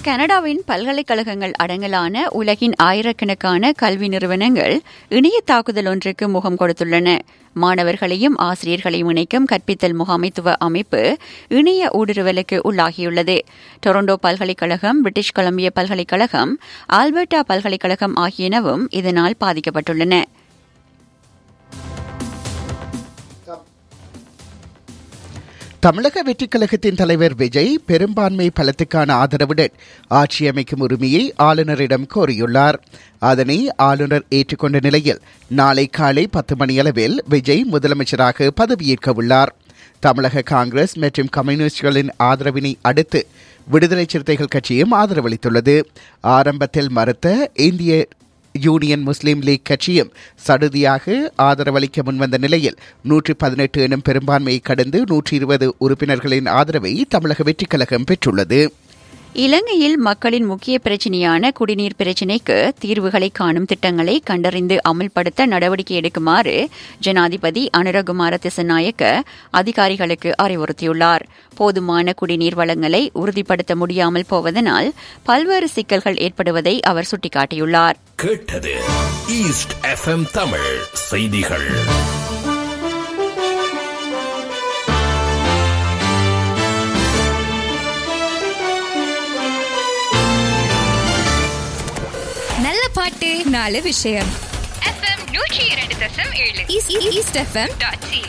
கனடாவின் பல்கலைக்கழகங்கள் அடங்கலான உலகின் ஆயிரக்கணக்கான கல்வி நிறுவனங்கள் இணைய தாக்குதல் ஒன்றுக்கு முகம் கொடுத்துள்ளன. மாணவர்களையும் ஆசிரியர்களையும் இணைக்கும் கற்பித்தல் முகாமைத்துவ அமைப்பு இணைய ஊடுருவலுக்கு உள்ளாகியுள்ளது. டொரண்டோ பல்கலைக்கழகம், பிரிட்டிஷ் கொலம்பியா பல்கலைக்கழகம், ஆல்பர்டா பல்கலைக்கழகம் ஆகியனவும் இதனால் பாதிக்கப்பட்டுள்ளன. தமிழக வெற்றிக் கழகத்தின் தலைவர் விஜய் பெரும்பான்மை பலத்துக்கான ஆதரவுடன் ஆட்சி அமைக்கும் உரிமையை ஆளுநரிடம் கோரியுள்ளார். அதனை ஆளுநர் ஏற்றுக்கொண்ட நிலையில் நாளை காலை 10 மணியளவில் விஜய் முதலமைச்சராக பதவியேற்க உள்ளார். தமிழக காங்கிரஸ் மற்றும் கம்யூனிஸ்டுகளின் ஆதரவினை அடுத்து விடுதலை சிறுத்தைகள் கட்சியும் ஆதரவளித்துள்ளது. ஆரம்பத்தில் மறுத்த இந்திய யூனியன் முஸ்லீம் லீக் கட்சியும் சடுதியாக ஆதரவளிக்க முன்வந்த நிலையில் 118 எனும் பெரும்பான்மையை கடந்து 120 உறுப்பினர்களின் ஆதரவை தமிழக வெற்றிக் கழகம் பெற்றுள்ளது. இலங்கையில் மக்களின் முக்கிய பிரச்சினையான குடிநீர் பிரச்சினைக்கு தீர்வுகளை காணும் திட்டங்களை கண்டறிந்து அமல்படுத்த நடவடிக்கை எடுக்குமாறு ஜனாதிபதி அனுரகுமார திசநாயக்க அதிகாரிகளுக்கு அறிவுறுத்தியுள்ளார். போதுமான குடிநீர் வளங்களை உறுதிப்படுத்த முடியாமல் போவதனால் பல்வேறு சிக்கல்கள் ஏற்படுவதை அவர் சுட்டிக்காட்டியுள்ளார். கேட்டது ஈஸ்ட் எஃப்எம் தமிழ் செய்திகள். நல்ல பாட்டு, நல்ல விஷயம். FM 102.7 east FM.ca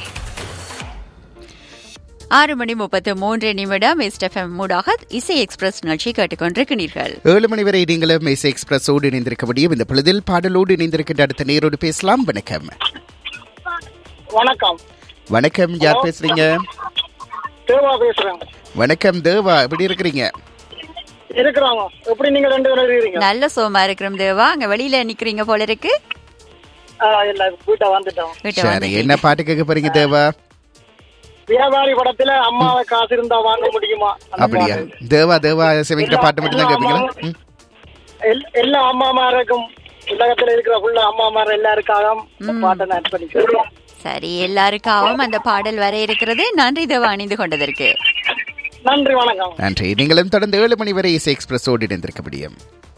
6:33 east FM மூடாக இசை எக்ஸ்பிரஸ் நிகழ்ச்சி கேட்டுக்கொண்டிருக்கிறீர்கள். 7 மணி வரை நீங்களும் இசை எக்ஸ்பிரஸோடு இணைந்திருக்க முடியும். இந்த பொழுதில் பாடலோடு இணைந்திருக்கின்ற அடுத்த நேரோடு பேசலாம். வணக்கம். வணக்கம். வணக்கம், யார் பேசுறீங்க? தேவா பேசுறேன். வணக்கம் தேவா, எப்படி இருக்கிறீங்க? இருக்கிறாங்க. எப்படி நீங்க ரெண்டு பேரும் இருக்கீங்க? நல்ல சோமா இருக்கிறோம் தேவா. அங்க வெளியில நிக்கிறீங்க போல இருக்கு. இல்ல, வீட்டை வந்துட்டோம். சரி, என்ன பாட்டு கேட்க போறீங்க தேவா? வியாபாரி படத்துல அம்மாவை காசு இருந்தா வாங்க முடியுமா? அப்படியா? தேவா தேவா சிவங்கிற பாட்டு மட்டும் தான் கேட்பீங்களா? எல்லா அம்மாமாருக்கும் உலகத்துல இருக்கிற ஃபுல்லா அம்மாமார் எல்லாருக்காக பாட்டை நான் பண்ணிக்கிறேன். சரி, எல்லாருக்காகவும் அந்த பாடல் வர இருக்கிறது. நன்றி தேவா அணிந்து கொண்டதற்கு. நன்றி, வணக்கம். நன்றி. நீங்களும் தொடர்ந்து 7 மணி வரை இசை எக்ஸ்பிரஸோடு இணைந்திருக்க முடியும்.